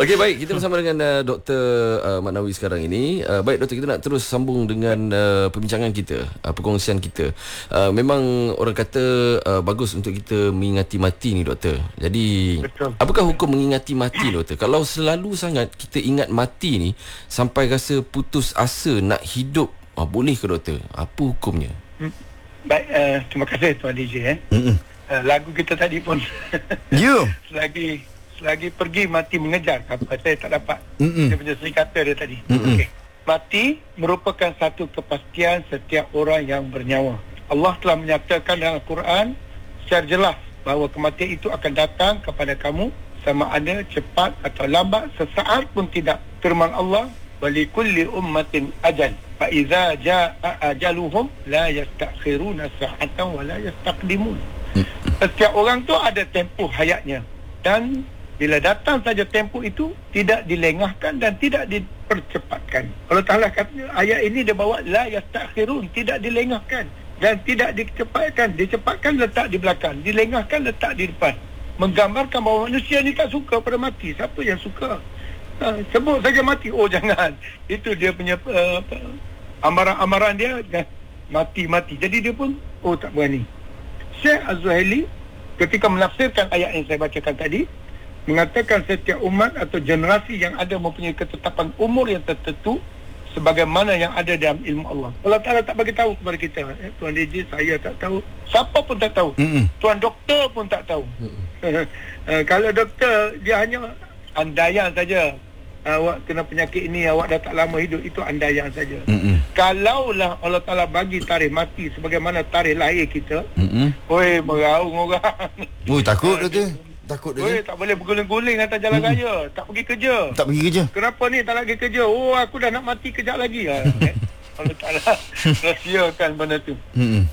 Okey, baik, kita bersama dengan Dr. Mat Nawi sekarang ini. Baik doktor, kita nak terus sambung dengan perbincangan kita, perkongsian kita. Memang orang kata bagus untuk kita mengingati mati ni doktor. Jadi betul. Apakah hukum mengingati mati doktor? Kalau selalu sangat kita ingat mati ni sampai rasa putus asa nak hidup, boleh ke doktor? Apa hukumnya? Baik, terima kasih Tuan DJ. Lagu kita tadi pun selagi pergi mati mengejar apa, saya tak dapat dia punya serikata dia tadi. Okay. Mati merupakan satu kepastian setiap orang yang bernyawa. Allah telah menyatakan dalam Al-Quran secara jelas bahawa kematian itu akan datang kepada kamu, sama ada cepat atau lambat, sesaat pun tidak. Firman Allah, walikulli ummatin ajal fa iza jaa ajaluhum la yastakhiruna sa'atan wa la yastaqdimun. Setiap orang tu ada tempoh hayatnya, dan bila datang saja tempoh itu tidak dilengahkan dan tidak dipercepatkan. Allah Ta'ala kata ayat ini dia bawa la yastakhirun, tidak dilengahkan dan tidak dicepatkan. Dicepatkan letak di belakang, dilengahkan letak di depan, menggambarkan bahawa manusia ni tak suka pada mati. Siapa yang suka? Sebut saja mati, oh jangan, itu dia punya amaran-amaran dia, mati. Jadi dia pun tak berani. Syekh Az-Zuhaili ketika menafsirkan ayat yang saya bacakan tadi mengatakan setiap umat atau generasi yang ada mempunyai ketetapan umur yang tertentu sebagaimana yang ada dalam ilmu Allah. Allah Ta'ala tak bagi tahu kepada kita. Tuan DJ, saya tak tahu, siapa pun tak tahu. Tuan doktor pun tak tahu. Kalau doktor dia hanya andaian saja, awak kena penyakit ini, awak dah tak lama hidup, itu andaian saja. Kalaulah Allah Ta'ala bagi tarikh mati sebagaimana tarikh lahir kita, meraung orang. Takut doktor. Takut dia. Tak boleh berguling-guling atas jalan raya, tak pergi kerja. Kenapa ni tak nak pergi kerja? Aku dah nak mati kejap lagi. Allah Ta'ala rahsiakan benda tu.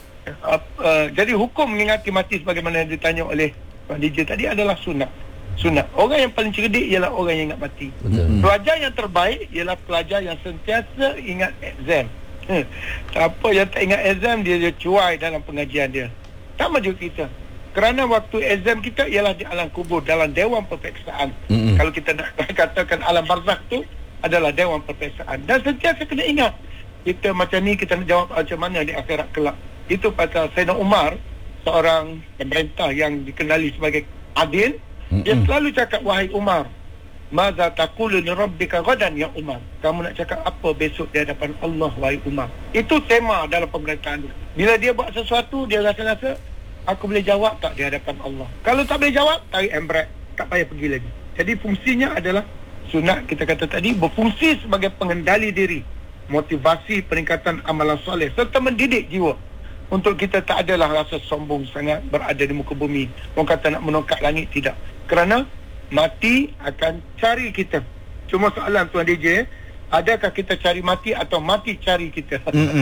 Jadi hukum mengingati mati sebagaimana yang ditanya oleh Pak DJ tadi adalah sunat. Orang yang paling cerdik ialah orang yang ingat mati. Pelajar yang terbaik ialah pelajar yang sentiasa ingat exam. Siapa yang tak ingat exam, dia cuai dalam pengajian dia. Sama juga kita. Kerana waktu exam kita ialah di alam kubur, dalam dewan perpeksaan. Kalau kita nak katakan alam barzakh tu adalah dewan perpeksaan. Dan sentiasa kena ingat, kita macam ni, kita nak jawab macam mana di akhirat kelak. Itu pasal Sayyidina Umar, seorang pemerintah yang dikenali sebagai adil, dia selalu cakap, wahai Umar, maza taqulu li rabbika ghadan ya Umar, kamu nak cakap apa besok di hadapan Allah, wahai Umar. Itu tema dalam pemerintahan dia. Bila dia buat sesuatu, dia rasa-rasa aku boleh jawab tak di hadapan Allah. Kalau tak boleh jawab, tarik embrek, tak payah pergi lagi. Jadi fungsinya adalah sunat, kita kata tadi, berfungsi sebagai pengendali diri, motivasi peningkatan amalan soleh, serta mendidik jiwa untuk kita tak adalah rasa sombong sangat berada di muka bumi. Orang kata nak menongkat langit, tidak. Kerana mati akan cari kita. Cuma soalan Tuan DJ, adakah kita cari mati atau mati cari kita?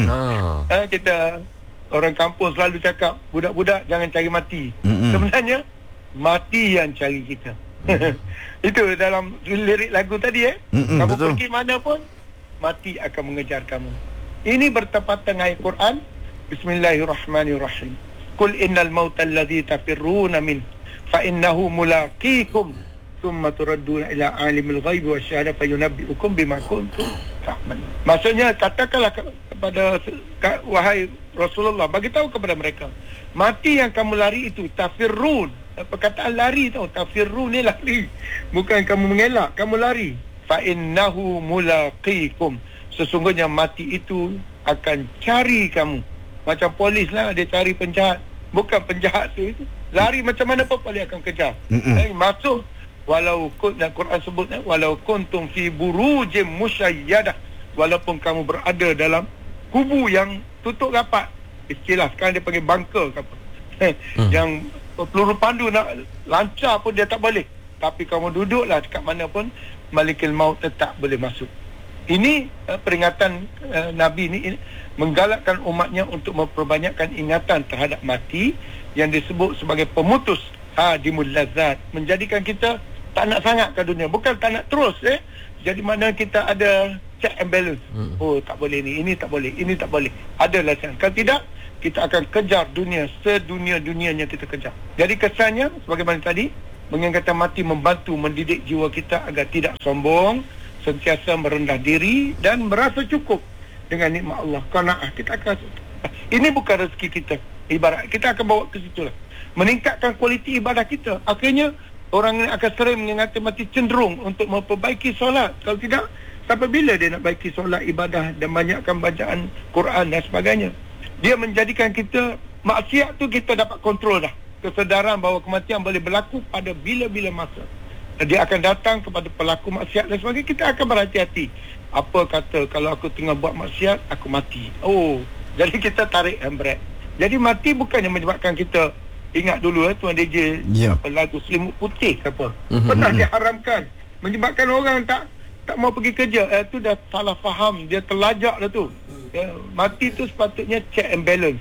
Kita orang kampung selalu cakap, budak-budak jangan cari mati. Sebenarnya mati yang cari kita. Itu dalam lirik lagu tadi. Kamu betul. Pergi mana pun, mati akan mengejar kamu. Ini bertepatan dengan ayat Quran. Bismillahirrahmanirrahim. Qul innal mauta alladhi tafirruna min fa innahu mulaqikum thumma turadduna ila alimil ghaibi wasyahada fayunabbiukum bima kuntum ta'malun. Maksudnya, katakanlah kepada wahai Rasulullah, bagi tahu kepada mereka, mati yang kamu lari itu tafirrun. Perkataan lari tahu, tafirrun ni lari, bukan kamu mengelak, kamu lari. Fa innahu mulaqikum, sesungguhnya mati itu akan cari kamu. Macam polis lah, dia cari penjahat, bukan penjahat tu itu lari macam mana pun polis akan kejar. Masuk, walau dan Quran sebut, walau kuntum fi burujim musyayyadah, walaupun kamu berada dalam kubu yang tutup rapat, istilah sekarang dia panggil bunker ke apa, yang peluru pandu nak lancar pun dia tak boleh, tapi kamu duduklah dekat mana pun, Malikul Maut tetap boleh masuk. Ini peringatan Nabi ini menggalakkan umatnya untuk memperbanyakkan ingatan terhadap mati yang disebut sebagai pemutus hadimul lazat, menjadikan kita tak nak sangat ke dunia, bukan tak nak terus jadi mana kita ada check and balance. Tak boleh ni, ini tak boleh, ini tak boleh, ada lasan. Kalau tidak, kita akan kejar dunia sedunia-dunianya kita kejar. Jadi kesannya sebagaimana tadi, Mengingatan mati membantu mendidik jiwa kita agar tidak sombong, sentiasa merendah diri dan merasa cukup dengan nikmat Allah. Qanaah, kita akan, ini bukan rezeki kita, ibarat kita akan bawa ke situ lah, meningkatkan kualiti ibadah kita. Akhirnya orang ini akan sering mengingati mati cenderung untuk memperbaiki solat. Kalau tidak, sampai bila dia nak baiki solat, ibadah dan banyakkan bacaan Quran dan sebagainya. Dia menjadikan kita, maksiat tu kita dapat kontrol dah. Kesedaran bahawa kematian boleh berlaku pada bila-bila masa. Dia akan datang kepada pelaku maksiat dan sebagainya. Kita akan berhati-hati. Apa kata kalau aku tengah buat maksiat, aku mati. Oh, jadi kita tarik handbrake. Jadi mati bukannya menyebabkan kita, ingat dulu Tuan DJ, lagu Selimut Putih ke apa, pernah diharamkan, menyebabkan orang tak mau pergi kerja. Itu dah salah faham, dia terlajak dah tu. Mati tu sepatutnya check and balance.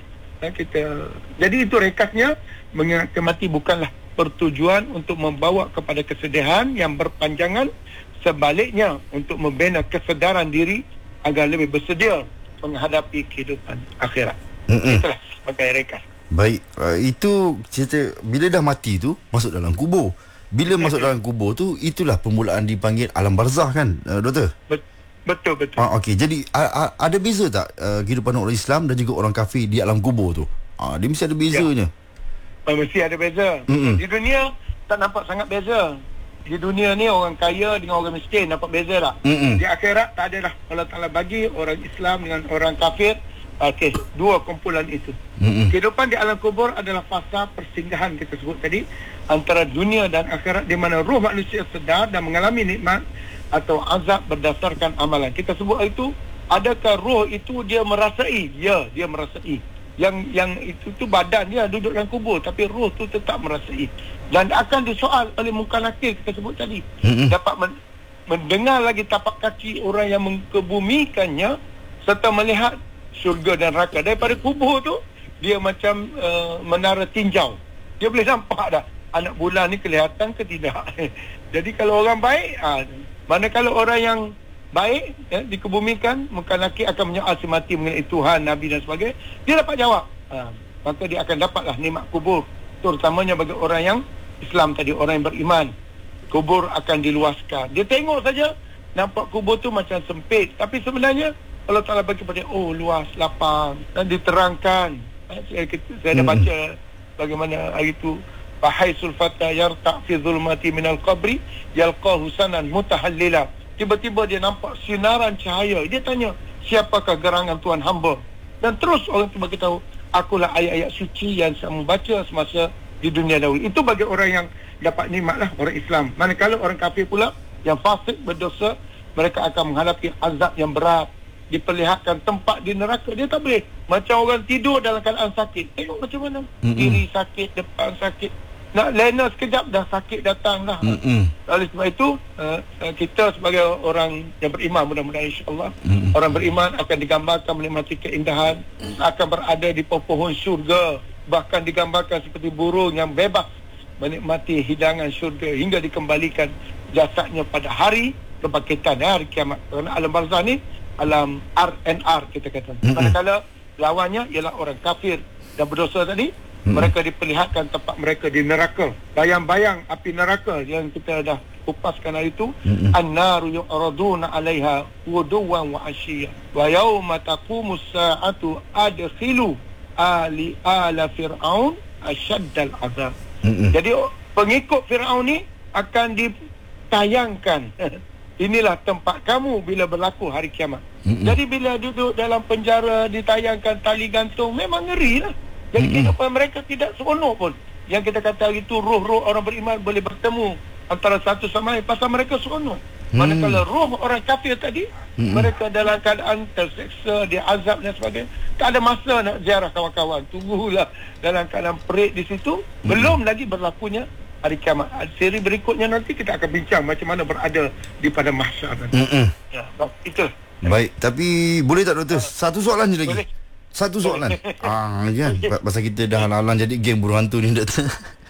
Jadi itu rekasnya. Mengingatkan mati bukanlah pertujuan untuk membawa kepada kesedihan yang berpanjangan, sebaliknya untuk membina kesedaran diri agar lebih bersedia menghadapi kehidupan akhirat. Itulah sebagai rekas. Baik, itu cerita bila dah mati tu masuk dalam kubur. Bila masuk dalam kubur tu, itulah permulaan dipanggil alam barzah kan, Doktor? Betul. Okey, jadi ada beza tak kehidupan orang Islam dan juga orang kafir di alam kubur tu? Dia mesti ada bezanya. Mesti ada beza. Di dunia tak nampak sangat beza. Di dunia ni orang kaya dengan orang miskin nampak beza tak? Di akhirat tak ada dah. Allah Ta'ala bagi orang Islam dengan orang kafir, okey, dua kumpulan itu. Kehidupan di alam kubur adalah fasa persinggahan kita sebut tadi, antara dunia dan akhirat, di mana ruh manusia sedar dan mengalami nikmat atau azab berdasarkan amalan. Kita sebut itu, adakah ruh itu dia merasai? Ya, dia merasai. Yang itu badan dia duduk dalam kubur, tapi ruh tu tetap merasai dan akan disoal oleh Munkar Nakir kita sebut tadi. Dapat mendengar lagi tapak kaki orang yang mengkebumikannya serta melihat syurga dan neraka. Daripada kubur tu dia macam menara tinjau, dia boleh nampak dah anak bulan ni kelihatan ke tidak. Jadi kalau orang baik, manakala orang yang baik dikebumikan, Munkar Nakir akan menyoal si mati mengenai Tuhan, Nabi dan sebagainya. Dia dapat jawab, maka dia akan dapatlah nikmat kubur, terutamanya bagi orang yang Islam tadi, orang yang beriman. Kubur akan diluaskan. Dia tengok saja nampak kubur tu macam sempit, tapi sebenarnya Allah Ta'ala bagi kepada luas, lapang dan diterangkan. Saya dah baca bagaimana hari itu, fahaisul fata yarta' fi zulmati minal qabri yalqa husanan mutahallila. Tiba-tiba dia nampak sinaran cahaya. Dia tanya, siapakah gerangan Tuhan hamba? Dan terus orang itu beritahu, akulah ayat-ayat suci yang saya membaca semasa di dunia dahulu. Itu bagi orang yang dapat nikmatlah, orang Islam. Manakala orang kafir pula yang fasik, berdosa, mereka akan menghadapi azab yang berat, diperlihatkan tempat di neraka. Dia tak boleh macam orang tidur dalam keadaan sakit. Tengok macam mana, kiri sakit, depan sakit, nak lena sekejap dah sakit datang dah. Oleh sebab itu kita sebagai orang yang beriman, mudah-mudahan insya-Allah orang beriman akan digambarkan menikmati keindahan, akan berada di pohon syurga, bahkan digambarkan seperti burung yang bebas menikmati hidangan syurga hingga dikembalikan jasadnya pada hari kebangkitan, hari kiamat. Kerana alam barzah ni alam RNR kita kata. Manakala lawannya ialah orang kafir dan berdosa tadi, mereka diperlihatkan tempat mereka di neraka. Bayang-bayang api neraka yang kita dah kupaskan hari itu, an-naru yu'raduna 'alaiha ghuduwan wa 'ashiyya wa yauma taqumus sa'atu adkhilu ala fir'aun ashaddal 'adzab. Jadi pengikut Firaun ni akan ditayangkan. Inilah tempat kamu bila berlaku hari kiamat. Jadi bila duduk dalam penjara ditayangkan tali gantung, memang ngeri lah. Jadi kehidupan mereka tidak seronok pun. Yang kita kata hari itu roh-roh orang beriman boleh bertemu antara satu sama lain, pasal mereka seronok. Manakala roh orang kafir tadi, mereka dalam keadaan terseksa, diazab dan sebagainya, tak ada masa nak ziarah kawan-kawan. Tunggulah dalam keadaan perit di situ. Belum lagi berlakunya hari kiamat. Seri berikutnya nanti kita akan bincang macam mana berada di pada mahsyar nanti. Ya, itu. Baik, tapi boleh tak Doktor? Satu soalan je lagi. Boleh. Satu soalan. Kan? Pasal kita dah halang jadi geng burung hantu ni, Doktor.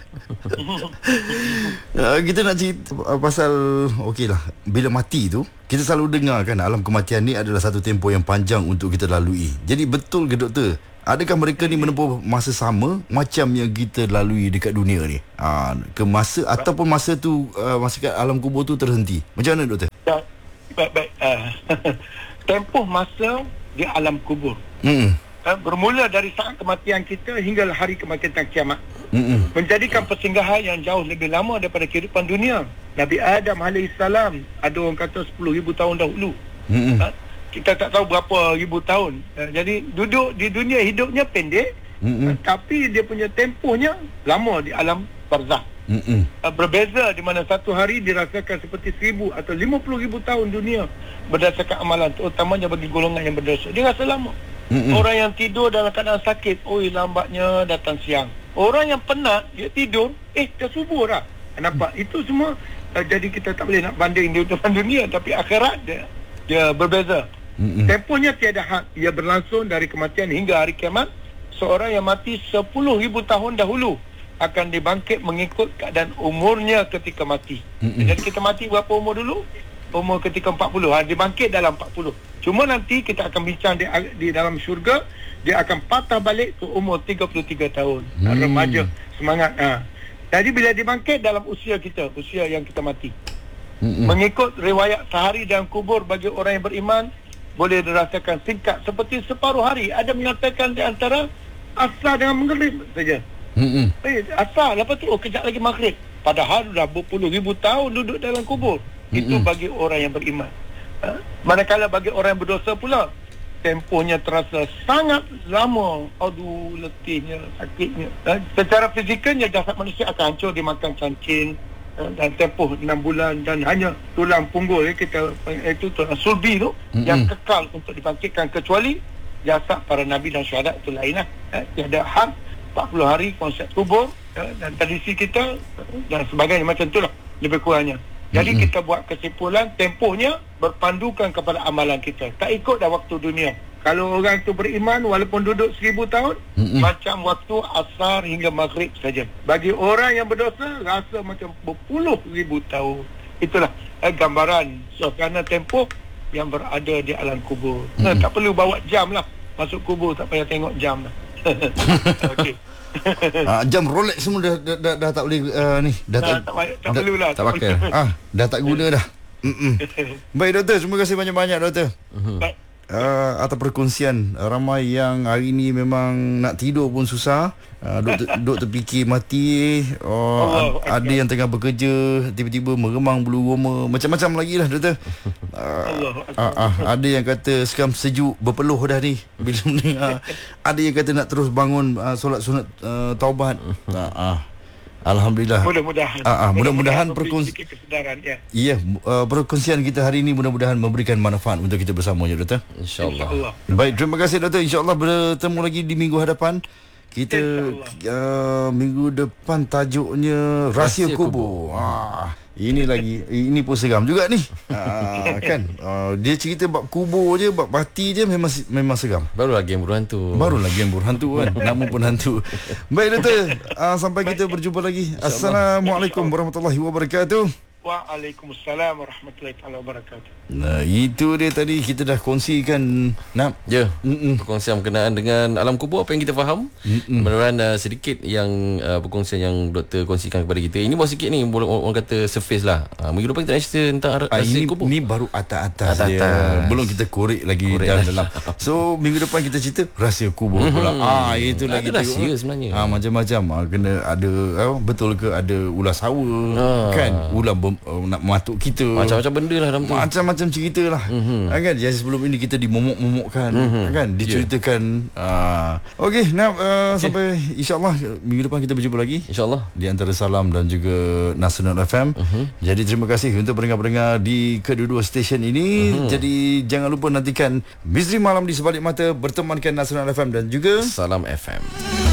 Kita nak cerita pasal, okey lah, bila mati tu, kita selalu dengar kan alam kematian ni adalah satu tempoh yang panjang untuk kita lalui. Jadi betul ke Doktor, Adakah mereka ni menempuh masa sama macam yang kita lalui dekat dunia ni? Ke masa ataupun masa tu masa kat alam kubur tu terhenti. Macam mana doktor? Baik. Tempoh masa di alam kubur. Bermula dari saat kematian kita hingga hari kematian kiamat. Menjadikan persinggahan yang jauh lebih lama daripada kehidupan dunia. Nabi Adam alaihissalam ada orang kata 10,000 tahun dahulu. Kita tak tahu berapa ribu tahun. Jadi duduk di dunia hidupnya pendek, tapi dia punya tempohnya lama di alam barzakh. Berbeza di mana satu hari dirasakan seperti 1,000 atau 50,000 tahun dunia berdasarkan amalan, terutamanya bagi golongan yang berdosa. Dia rasa lama. Orang yang tidur dalam keadaan sakit, lambatnya datang siang. Orang yang penat, dia tidur, dah subuh dah. Nampak? Itu semua. Jadi kita tak boleh nak banding di depan dunia, tapi akhirat dia berbeza. Tempohnya tiada had. Ia berlangsung dari kematian hingga hari kiamat. Seorang yang mati 10,000 tahun dahulu akan dibangkit mengikut keadaan umurnya ketika mati. Jadi kita mati berapa umur dulu? Umur ketika 40. Dibangkit dalam 40. Cuma nanti kita akan bincang di dalam syurga, dia akan patah balik ke umur 33 tahun. Remaja, semangat. Jadi bila dibangkit dalam usia yang kita mati. Mengikut riwayat sehari dalam kubur bagi orang yang beriman boleh dirasakan singkat seperti separuh hari. Ada mengatakan di antara asar dengan maghrib saja. Asar, lepas tu kejap lagi maghrib. Padahal dah berpuluh ribu tahun duduk dalam kubur. Itu bagi orang yang beriman. Manakala bagi orang yang berdosa pula, tempohnya terasa sangat lama. Aduh, letihnya, sakitnya. Secara fizikalnya jasad manusia akan hancur dimakan cacing dan tempoh 6 bulan dan hanya tulang punggul kita itu tulang sulbi tu yang kekal untuk dibangkitkan, kecuali jasad para nabi dan syuhada itu lainlah. Tiada had 40 hari konsep kubur dan tradisi kita dan sebagainya macam itulah lebih kurangnya. Jadi kita buat kesimpulan tempohnya berpandukan kepada amalan kita, tak ikut dah waktu dunia. Kalau orang tu beriman walaupun duduk 1,000 tahun, macam waktu asar hingga maghrib saja. Bagi orang yang berdosa rasa macam berpuluh ribu tahun. Itulah gambaran suasana tempoh yang berada di alam kubur. Tak perlu bawa jam lah masuk kubur, tak payah tengok jam lah. Okey. Jam Rolex semua dah tak boleh ni dah tak perlulah, tak pakai. Dah tak guna dah. Baik doktor, terima kasih banyak-banyak doktor. Atas perkongsian. Ramai yang hari ni memang nak tidur pun susah. Duk terfikir mati. Ada yang tengah bekerja tiba-tiba meremang bulu roma, macam-macam lagi lah doktor. Ada yang kata sekarang sejuk berpeluh dah ni bila mendengar. Ada yang kata nak terus bangun solat sunat taubat. Alhamdulillah. Mudah-mudahan kesedaran perkongsian kita hari ini mudah-mudahan memberikan manfaat untuk kita bersama ya doktor. InsyaAllah. Baik, terima kasih doktor. InsyaAllah bertemu lagi di minggu hadapan. Kita minggu depan tajuknya Rahsia Kubur. Ini pun seram juga ni. Kan dia cerita bab kubur je, bab mati je memang seram. Barulah game berhantu kan. Nama pun hantu. Baik doktor, sampai kita berjumpa lagi. Assalamualaikum warahmatullahi wabarakatuh. Waalaikumsalam warahmatullahi wabarakatuh. Nah, itu dia tadi kita dah kongsikan perkongsian berkenaan dengan alam kubur, apa yang kita faham. Mudah-mudahan sedikit yang perkongsian yang doktor kongsikan kepada kita. Ini baru sikit ni, orang kata surface lah. Minggu depan kita nak cerita tentang rahsia kubur. Ini baru atas dia. Belum kita korek lagi dalam. So minggu depan kita cerita rahsia kubur pula. Itu lagi rahsia sebenarnya. Macam-macam. Kena ada betul ke ada ular sawa kan, ular nak matuk kita, macam-macam benda lah dalam tu, macam-macam cerita lah. Kan jadi sebelum ini kita dimomok-momokkan kan, diceritakan. Okey, sampai insyaAllah minggu depan kita berjumpa lagi insyaAllah di antara Salam dan juga Nasional FM. Jadi terima kasih untuk pendengar-pendengar di kedua-dua stesen ini. Jadi jangan lupa nantikan Misteri Malam di Sebalik Mata bertemankan Nasional FM dan juga Salam FM.